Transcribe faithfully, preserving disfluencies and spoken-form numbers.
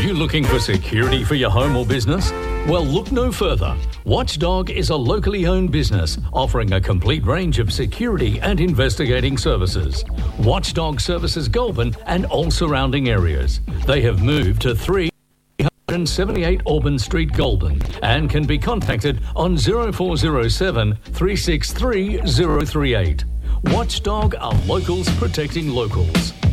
you looking for security for your home or business? Well, look no further. Watchdog is a locally owned business offering a complete range of security and investigating services. Watchdog services Goulburn and all surrounding areas. They have moved to three seventy-eight Auburn Street, Goulburn, and can be contacted on zero four zero seven, three six three, zero three eight. Watchdog are locals protecting locals.